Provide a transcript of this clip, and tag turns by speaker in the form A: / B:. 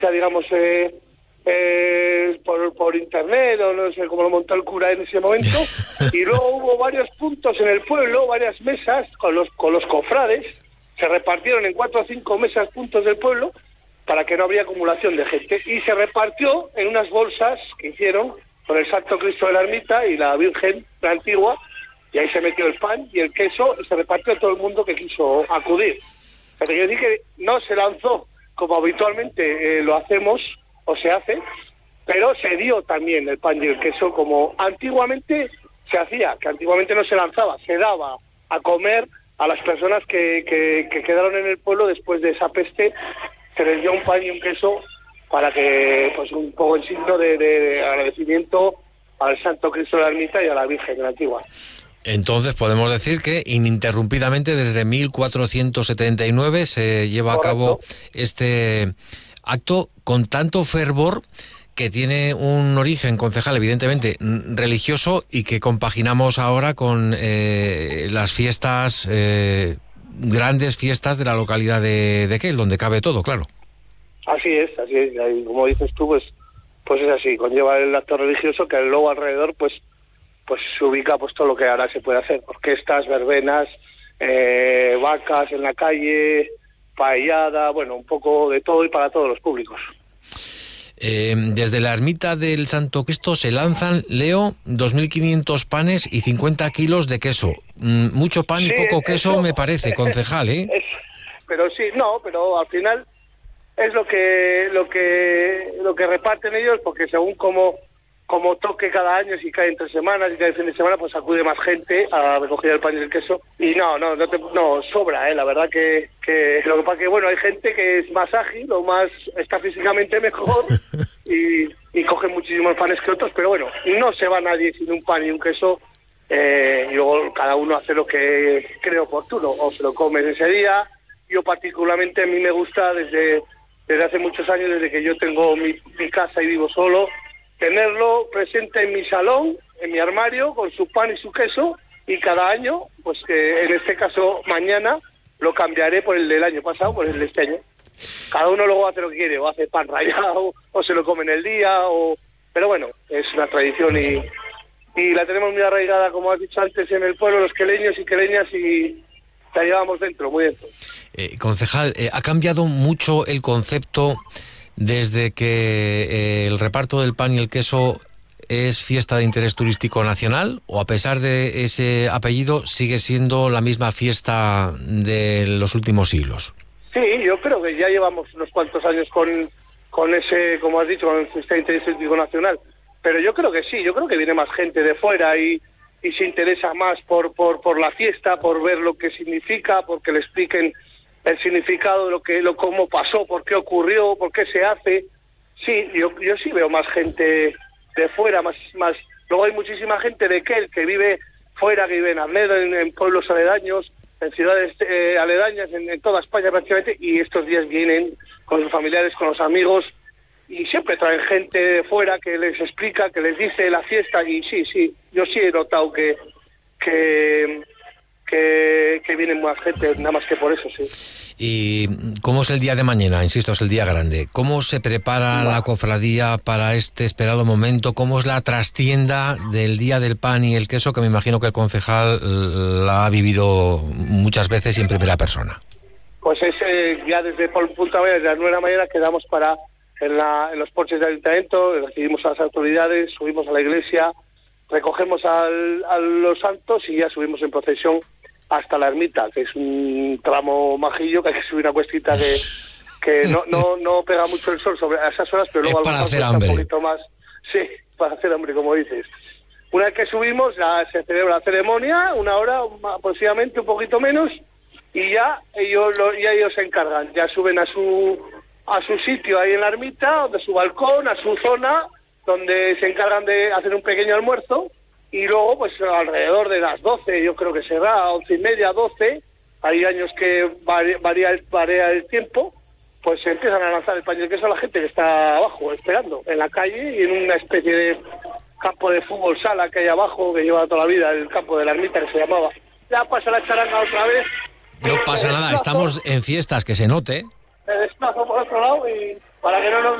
A: digamos, por internet, o no sé cómo lo montó el cura en ese momento, y luego hubo varios puntos en el pueblo, varias mesas con los cofrades, se repartieron en 4 o 5 mesas puntos del pueblo para que no habría acumulación de gente, y se repartió en unas bolsas que hicieron con el Santo Cristo de la Ermita y la Virgen, la antigua, y ahí se metió el pan y el queso y se repartió a todo el mundo que quiso acudir. O sea, te quiero decir que no se lanzó como habitualmente lo hacemos o se hace, pero se dio también el pan y el queso como antiguamente se hacía, que antiguamente no se lanzaba, se daba a comer a las personas que quedaron en el pueblo después de esa peste, se les dio un pan y un queso para que, pues un poco en signo de agradecimiento al Santo Cristo de la Ermita y a la Virgen de la Antigua.
B: Entonces podemos decir que ininterrumpidamente desde 1479 se lleva a cabo este acto con tanto fervor que tiene un origen, concejal, evidentemente religioso, y que compaginamos ahora con las fiestas, grandes fiestas de la localidad de Quel, donde cabe todo, claro.
A: Así es, y como dices tú, pues es así, conlleva el acto religioso que luego alrededor pues se ubica pues todo lo que ahora se puede hacer, orquestas, verbenas, vacas en la calle, paellada, bueno, un poco de todo y para todos los públicos.
B: Desde la ermita del Santo Cristo se lanzan, Leo, 2.500 panes y 50 kilos de queso. Mucho pan y poco queso, eso me parece, concejal, ¿eh?
A: Pero sí, no, pero al final es lo que reparten ellos, porque según como toque cada año, si cae entre semanas y cae fin de semana, pues acude más gente a recoger el pan y el queso. Y no sobra, la verdad que lo que pasa que, bueno, hay gente que es más ágil o más está físicamente mejor y coge muchísimos panes que otros, pero bueno, no se va nadie sin un pan y un queso, y luego cada uno hace lo que cree oportuno, o se lo come ese día. Yo particularmente, a mí me gusta desde hace muchos años, desde que yo tengo mi casa y vivo solo, tenerlo presente en mi salón, en mi armario, con su pan y su queso, y cada año, pues que en este caso mañana, lo cambiaré por el del año pasado, por el de este año. Cada uno luego hace lo que quiere, o hace pan rallado, o se lo come en el día, pero bueno, es una tradición y la tenemos muy arraigada, como has dicho antes, en el pueblo, los queleños y queleñas, y la llevamos dentro, muy dentro.
B: Concejal, ¿ha cambiado mucho el concepto desde que el reparto del pan y el queso es fiesta de interés turístico nacional, o a pesar de ese apellido sigue siendo la misma fiesta de los últimos siglos?
A: Sí, yo creo que ya llevamos unos cuantos años con ese, como has dicho, con el fiesta de interés turístico nacional, pero yo creo que sí, yo creo que viene más gente de fuera y se interesa más por la fiesta, por ver lo que significa, porque le expliquen el significado de cómo pasó, por qué ocurrió, por qué se hace. Sí, yo sí veo más gente de fuera, más. Luego hay muchísima gente de Quel que vive fuera, que vive en Arnedo, en pueblos aledaños, en ciudades aledañas, en toda España prácticamente, y estos días vienen con sus familiares, con los amigos, y siempre traen gente de fuera que les explica, que les dice la fiesta, y sí, yo sí he notado que vienen más gente, nada más que por eso, sí.
B: ¿Y cómo es el día de mañana? Insisto, es el día grande. ¿Cómo se prepara la cofradía para este esperado momento? ¿Cómo es la trastienda del Día del Pan y el Queso, que me imagino que el concejal la ha vivido muchas veces y en primera persona?
A: Pues ya desde punta mañana, desde las 9 de la mañana, quedamos en los porches del ayuntamiento, recibimos a las autoridades, subimos a la iglesia, recogemos a los santos y ya subimos en procesión hasta la ermita, que es un tramo majillo, que hay que subir una cuestita que no pega mucho el sol sobre esas horas, pero luego
B: es para hacer hambre.
A: Un poquito más. Sí, para hacer hambre, como dices. Una vez que subimos, se celebra la ceremonia, 1 hora aproximadamente, un poquito menos, y ya ellos se encargan, ya suben a su sitio ahí en la ermita, de su balcón, a su zona, donde se encargan de hacer un pequeño almuerzo, y luego pues alrededor de las 12, yo creo que será 11:30, 12, hay años que varía el tiempo, pues se empiezan a lanzar el pan y el queso a la gente que está abajo esperando en la calle, y en una especie de campo de fútbol sala que hay abajo, que lleva toda la vida, el campo de la ermita, que se llamaba. Ya pasa la charanga otra vez.
B: No pasa nada, estamos en fiestas, que se note.
A: Me desplazo por otro lado y para que no nos